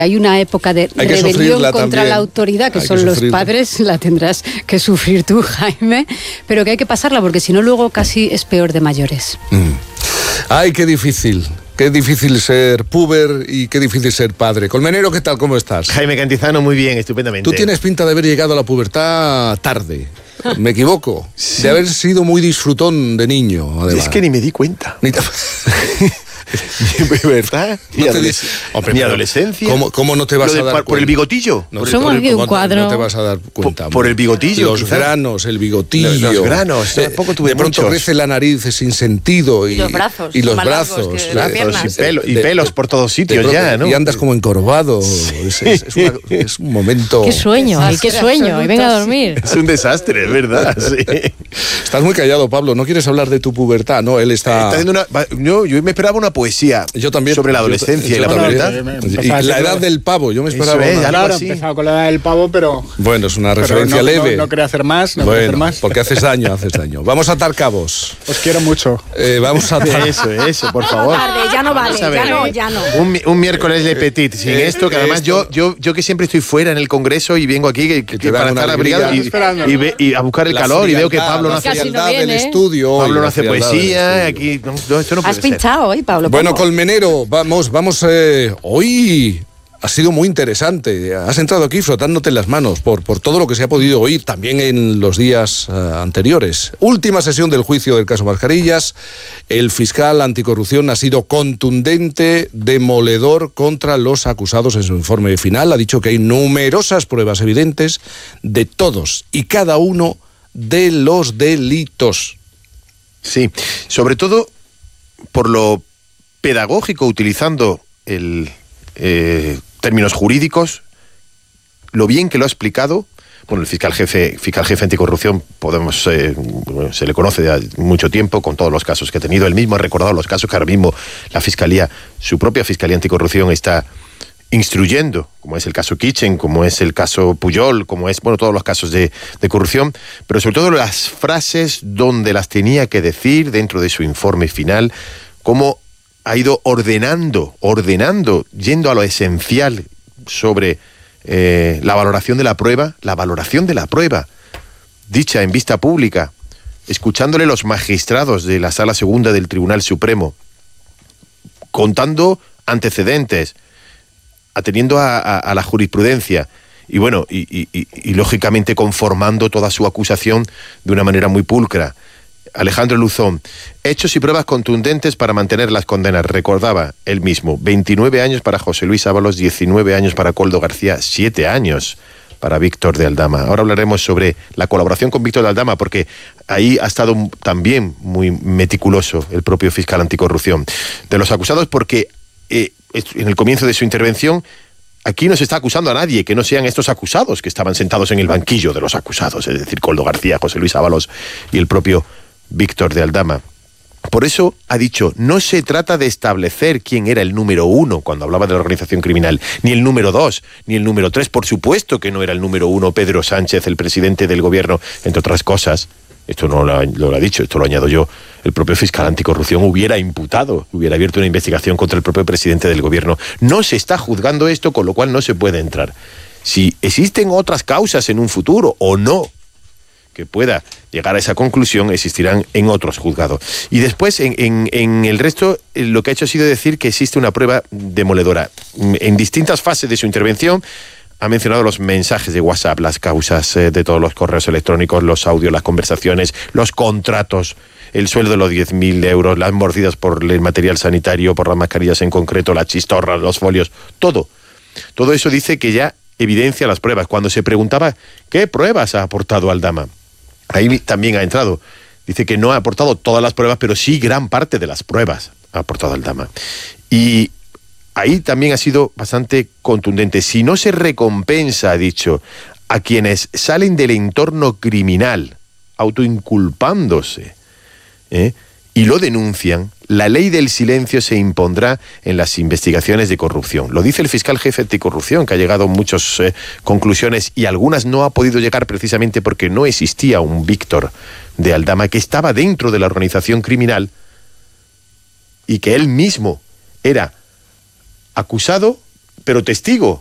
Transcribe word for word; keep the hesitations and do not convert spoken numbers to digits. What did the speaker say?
Hay una época de rebelión contra también. la autoridad, que hay son que los padres, la tendrás que sufrir tú, Jaime, pero que hay que pasarla porque si no luego casi es peor de mayores. Mm. Ay, qué difícil. Qué difícil ser puber y qué difícil ser padre. Colmenero, ¿qué tal? ¿Cómo estás? Jaime Cantizano, muy bien, estupendamente. Tú tienes pinta de haber llegado a la pubertad tarde. ¿Me equivoco? Sí. De haber sido muy disfrutón de niño, además. Es que ni me di cuenta. Ni te... ¿Verdad? Mi, no adoles... Hombre, mi adolescencia. ¿Cómo, ¿Cómo no te vas de, a dar cuenta? ¿Por el bigotillo? No, Somos aquí un cuadro. No te vas a dar cuenta. Por, por el bigotillo. Los quizás. granos, el bigotillo. Los, los granos. Eh, tampoco tuve de pronto muchos. crece la nariz sin sentido. Y, y los brazos. Y los brazos. Que brazos y, pelo, y pelos por todos sitios pronto, ya, ¿no? Y andas como encorvado. Sí. Es, es, es, una, es un momento... ¡Qué sueño! ¡Ay, qué sueño! Y venga a dormir. Es un desastre, es verdad. Sí. Estás muy callado, Pablo. ¿No quieres hablar de tu pubertad? No, él está... está haciendo una... yo, yo me esperaba una poesía. Yo también. Sobre la adolescencia yo, yo, y la pubertad. Y la edad del pavo, yo me esperaba. Eso es, claro, he empezado con la edad del pavo, pero... Bueno, es una referencia no, leve. No, no quería hacer más, no bueno, quería hacer más. Porque haces daño, haces daño. Vamos a atar cabos. Os quiero mucho. Eh, vamos a atar... Eso, eso, por favor. Ya no vale, ya no, ya no. Un, un miércoles de petit, sin eh, esto, que además esto. yo yo yo que siempre estoy fuera en el Congreso y vengo aquí que, que, que para estar abrigado y, y, ve, y a buscar el la calor frialdad, y veo que Pablo no hace... La frialdad del estudio. Pablo no hace poesía, aquí... No, no, esto no puede Has pinchado hoy, Pablo. Bueno, Colmenero, vamos, vamos... Eh, hoy ha sido muy interesante. Has entrado aquí frotándote las manos por, por todo lo que se ha podido oír también en los días uh, anteriores. Última sesión del juicio del caso Mascarillas. El fiscal anticorrupción ha sido contundente, demoledor contra los acusados en su informe final. Ha dicho que hay numerosas pruebas evidentes de todos y cada uno de los delitos. Sí, sobre todo por lo pedagógico, utilizando el eh, términos jurídicos, lo bien que lo ha explicado. Bueno, el fiscal jefe, fiscal jefe anticorrupción, podemos, eh, se le conoce de mucho tiempo con todos los casos que ha tenido. Él mismo ha recordado los casos que ahora mismo la fiscalía, su propia fiscalía anticorrupción está instruyendo, como es el caso Kitchen, como es el caso Pujol, como es, bueno, todos los casos de, de corrupción, pero sobre todo las frases donde las tenía que decir dentro de su informe final, cómo ha ido ordenando, ordenando, yendo a lo esencial sobre eh, la valoración de la prueba, la valoración de la prueba, dicha en vista pública, escuchándole los magistrados de la Sala Segunda del Tribunal Supremo, contando antecedentes, atendiendo a, a, a la jurisprudencia y bueno, y, y, y, y lógicamente conformando toda su acusación de una manera muy pulcra. Alejandro Luzón, hechos y pruebas contundentes para mantener las condenas, recordaba él mismo, veintinueve años para José Luis Ábalos, diecinueve años para Koldo García, siete años para Víctor de Aldama. Ahora hablaremos sobre la colaboración con Víctor de Aldama, porque ahí ha estado también muy meticuloso el propio fiscal anticorrupción. De los acusados, porque eh, en el comienzo de su intervención, aquí no se está acusando a nadie que no sean estos acusados que estaban sentados en el banquillo de los acusados, es decir, Koldo García, José Luis Ábalos y el propio Víctor de Aldama. Por eso ha dicho, no se trata de establecer quién era el número uno cuando hablaba de la organización criminal, ni el número dos, ni el número tres. Por supuesto que no era el número uno Pedro Sánchez, el presidente del gobierno, entre otras cosas. Esto no lo, lo ha dicho, esto lo añado yo. El propio fiscal anticorrupción hubiera imputado, hubiera abierto una investigación contra el propio presidente del gobierno. No se está juzgando esto, con lo cual no se puede entrar. Si existen otras causas en un futuro o no, que pueda llegar a esa conclusión, existirán en otros juzgados. Y después, en, en, en el resto, lo que ha hecho ha sido decir que existe una prueba demoledora. En distintas fases de su intervención, ha mencionado los mensajes de WhatsApp, las causas eh, de todos los correos electrónicos, los audios, las conversaciones, los contratos, el sueldo de los diez mil euros, las mordidas por el material sanitario, por las mascarillas en concreto, las chistorras, los folios, todo. Todo eso dice que ya evidencia las pruebas. Cuando se preguntaba qué pruebas ha aportado Aldama, ahí también ha entrado. Dice que no ha aportado todas las pruebas, pero sí gran parte de las pruebas ha aportado Aldama. Y ahí también ha sido bastante contundente. Si no se recompensa, ha dicho, a quienes salen del entorno criminal, autoinculpándose, ¿eh? y lo denuncian, la ley del silencio se impondrá en las investigaciones de corrupción. Lo dice el fiscal jefe anticorrupción, que ha llegado a muchas eh, conclusiones y algunas no ha podido llegar precisamente porque no existía un Víctor de Aldama que estaba dentro de la organización criminal y que él mismo era acusado pero testigo.